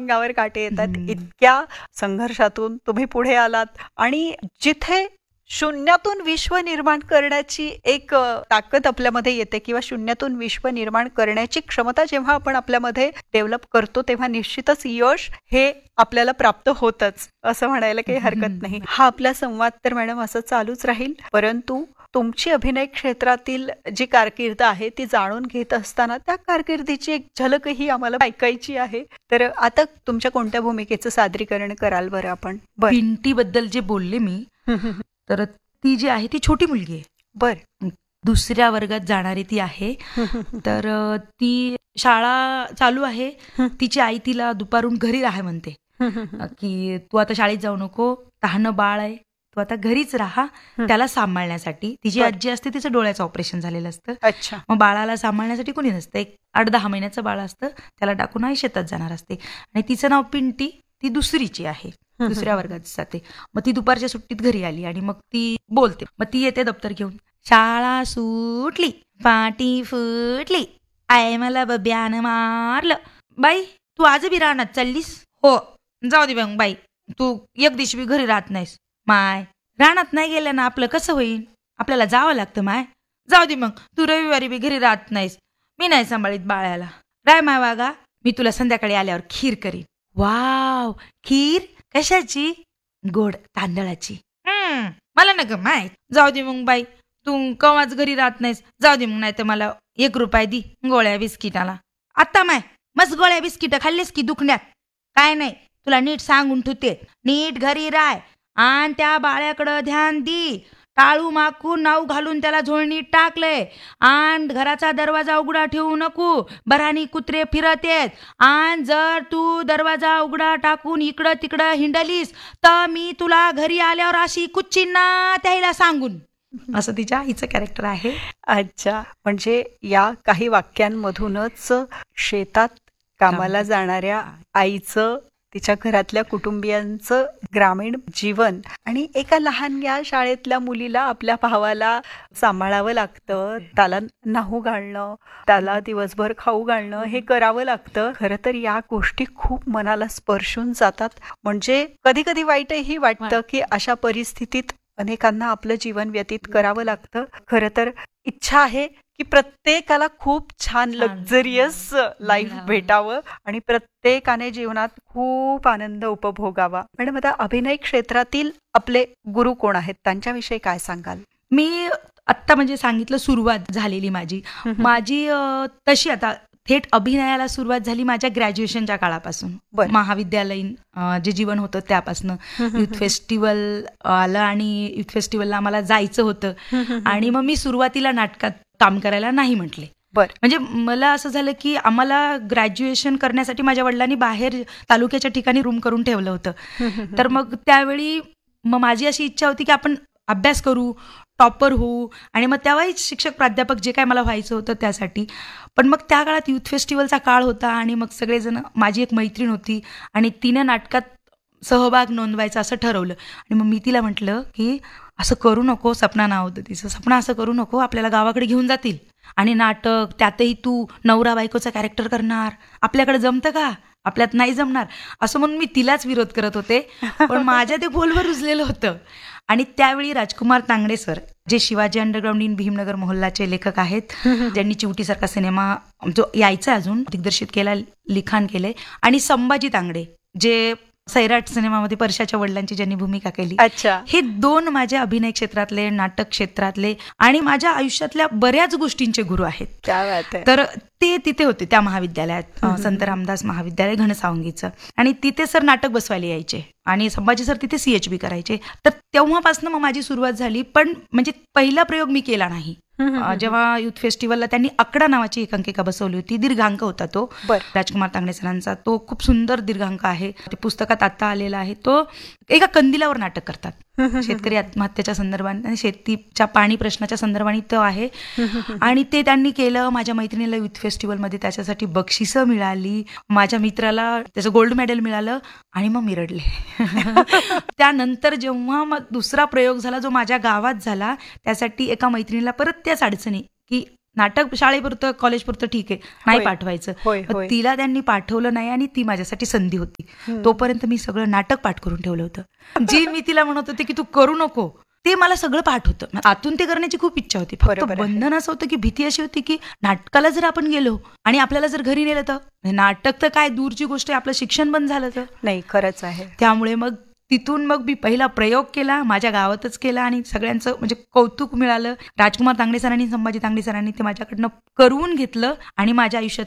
अंगावर काटे येतात. इतक्या संघर्षातून तुम्ही पुढे आलात आणि जिथे शून्यातून विश्व निर्माण करण्याची एक ताकद आपल्यामध्ये येते किंवा शून्यातून विश्व निर्माण करण्याची क्षमता जेव्हा आपण आपल्यामध्ये डेव्हलप करतो तेव्हा निश्चितच यश हे आपल्याला प्राप्त होतच, असं म्हणायला काही हरकत नाही. हा आपला संवाद तर मॅडम असं चालूच राहील, परंतु तुमची अभिनय क्षेत्रातील जी कारकीर्द आहे ती जाणून घेत असताना त्या कारकिर्दीची एक झलकही आम्हाला ऐकायची आहे. तर आता तुमच्या कोणत्या भूमिकेचं सादरीकरण कराल बरं आपण? पिंटी बद्दल जे बोलले मी, तर ती जी आहे ती छोटी मुलगी आहे. बर. 2ऱ्या वर्गात जाणारी ती आहे. तर ती शाळा चालू आहे. तिची आई तिला दुपारून घरी राहा म्हणते की तू आता शाळेत जाऊ नको, तहानं बाळ आहे, तू आता घरीच राहा त्याला सांभाळण्यासाठी. तिची आजी असते, तिचं डोळ्याचं ऑपरेशन झालेलं असतं. अच्छा. मग बाळाला सांभाळण्यासाठी कोणी नसतं. एक 8-10 महिन्याचं बाळ असतं, त्याला टाकून आई शेतात जाणार असते. आणि तिचं नाव पिंटी, ती 2रीची आहे, 2ऱ्या वर्गात जाते. मग ती दुपारच्या सुट्टीत घरी आली आणि मग ती बोलते. मग ती येते दप्तर घेऊन, शाळा सुटली, पाटी फुटली, आय मला बब्यानं मारलं. बाई तू आज बी रानात चाललीस? हो. जाऊ दे मग बाई, तू एक दिवशी बी घरी राहत नाहीस. माय रानात नाही गेल्या ना आपलं कसं होईल, आपल्याला जावं लागतं. माय जाऊ दे मग, तू रविवारी बी घरी राहत नाहीस, मी नाही सांभाळीत बाळाला. राय माय वागा, मी तुला संध्याकाळी आल्यावर खीर करीन. वाव, खीर कशाची? गोड तांदळाची. मला न ग माय. जाऊ दे मग बाई, तू कवाच घरी राहत नाहीस, जाऊ दे मग, नाही तर मला 1 रुपया दी गोळ्या बिस्किटाला. आता माय मस्त गोळ्या बिस्किट खाल्लेस की दुखण्यात? काय नाही, तुला नीट सांगून ठेवते, नीट घरी राय आणि त्या बाळ्याकडं ध्यान दी. टाळू माकून नाऊ घालून त्याला झोळणीत टाकलंय आणि घराचा दरवाजा उघडा ठेवू नको, बराणी कुत्रे फिरत येत. आणि जर तू दरवाजा उघडा टाकून इकडं तिकडं हिंडलीस तर मी तुला घरी आल्यावर अशी कुच्चींना त्याला सांगून. असं तिच्या आईचं कॅरेक्टर आहे. अच्छा, म्हणजे या काही वाक्यांमधूनच शेतात कामाला जाणाऱ्या आईचं, तिच्या घरातल्या कुटुंबियांचं ग्रामीण जीवन आणि एका लहान या शाळेतल्या मुलीला आपल्या भावाला सांभाळावं लागतं, त्याला न्हाऊ घालणं, त्याला दिवसभर खाऊ घालणं, हे करावं लागतं. खरं तर या गोष्टी खूप मनाला स्पर्शून जातात. म्हणजे कधी कधी वाईटही वाटतं की अशा परिस्थितीत अनेकांना आपलं जीवन व्यतीत करावं लागतं. खरं तर इच्छा आहे की प्रत्येकाला खूप छान लक्झरियस लाईफ भेटावं आणि प्रत्येकाने जीवनात खूप आनंद उपभोगावा. मॅडम, आता अभिनय क्षेत्रातील आपले गुरु कोण आहेत, त्यांच्याविषयी काय सांगाल? मी आत्ता म्हणजे सांगितलं सुरुवात झालेली माझी तशी आता थेट अभिनयाला सुरुवात झाली माझ्या ग्रॅज्युएशनच्या काळापासून. महाविद्यालयीन जे जीवन होतं त्यापासून युथ फेस्टिवल आलं आणि युथ फेस्टिवलला आम्हाला जायचं होतं आणि मग मी सुरुवातीला नाटकात काम करायला नाही म्हटले. म्हणजे मला असं झालं की आम्हाला ग्रॅज्युएशन करण्यासाठी माझ्या वडिलांनी बाहेर तालुक्याच्या ठिकाणी रूम करून ठेवलं होतं. तर मग त्यावेळी मग माझी अशी इच्छा होती की आपण अभ्यास करू, टॉपर होऊ आणि मग तेव्हाही शिक्षक प्राध्यापक जे काय मला व्हायचं होतं त्यासाठी. पण मग त्या काळात युथ फेस्टिवलचा काळ होता आणि मग सगळेजण, माझी एक मैत्रीण होती आणि तिने नाटकात सहभाग नोंदवायचा असं ठरवलं आणि मग मी तिला म्हटलं की असं करू नको, सपना नाव होतं तिचं, सपना असं करू नको, आपल्याला गावाकडे घेऊन जातील आणि नाटक त्यातही तू नवरा बायकोचा कॅरेक्टर करणार, आपल्याकडे जमतं का, आपल्यात नाही जमणार, असं म्हणून मी तिलाच विरोध करत होते. पण माझ्या ते गोलवर रुजलेलं होतं. आणि त्यावेळी राजकुमार तांगडे सर, जे शिवाजी अंडरग्राऊंड इन भीमनगर मोहल्लाचे लेखक आहेत, ज्यांनी चिवटीसारखा सिनेमा जो यायचा अजून दिग्दर्शित केला, लिखाण केले, आणि संभाजी तांगडे जे सैराट सिनेमामध्ये परशाच्या वडिलांची ज्यांनी भूमिका केली. अच्छा. हे 2 माझ्या अभिनय क्षेत्रातले, नाटक क्षेत्रातले आणि माझ्या आयुष्यातल्या बऱ्याच गोष्टींचे गुरु आहेत. तर ते तिथे होते त्या महाविद्यालयात, संत रामदास महाविद्यालय घनसावंगीचं, आणि तिथे सर नाटक बसवायला यायचे आणि संभाजी सर तिथे CHB करायचे. तर तेव्हापासून मग माझी सुरुवात झाली. पण म्हणजे पहिला प्रयोग मी केला नाही. जेव्हा युथ फेस्टिवलला त्यांनी आकडा नावाची एकांकिका बसवली होती, दीर्घांक होता तो राजकुमार तांगडे सरांचा, तो खूप सुंदर दीर्घांक आहे, ते पुस्तकात आता आलेला आहे. तो एका कंदिलावर नाटक करतात, शेतकरी आत्महत्येच्या संदर्भाने आणि शेतीच्या पाणी प्रश्नाच्या संदर्भाने तो आहे. आणि ते त्यांनी केलं. माझ्या मैत्रिणीला युथ फेस्टिवलमध्ये त्याच्यासाठी बक्षिसं मिळाली, माझ्या मित्राला त्याचं गोल्ड मेडल मिळालं आणि मग मी रडले. त्यानंतर जेव्हा मग दुसरा प्रयोग झाला जो माझ्या गावात झाला, त्यासाठी एका मैत्रिणीला परत त्याच अडचणी की नाटक शाळेपुरतं कॉलेजपुरतं ठीक आहे, नाही होय. पाठवायचं. होय, पण होय. तिला त्यांनी पाठवलं नाही आणि ती माझ्यासाठी संधी होती. तोपर्यंत मी सगळं नाटक पाठ करून ठेवलं होतं. जी मी तिला म्हणत होते की तू करू नको, ते मला सगळं पाठ होतं. आतून ते करण्याची खूप इच्छा होती. फक्त बरोबर आहे. बंधन असं होतं की भीती अशी होती की नाटकाला जर आपण गेलो आणि आपल्याला जर घरी नेलं तर नाटक तर काय दूरची गोष्ट आहे, आपलं शिक्षण बंद झालं तर. नाही, खरंच आहे. त्यामुळे मग तिथून मग मी पहिला प्रयोग केला, माझ्या गावातच केला आणि सगळ्यांचं म्हणजे कौतुक मिळालं. राजकुमार तांगडे सरांनी, संभाजी तांगडे सरांनी ते माझ्याकडनं करून घेतलं आणि माझ्या आयुष्यात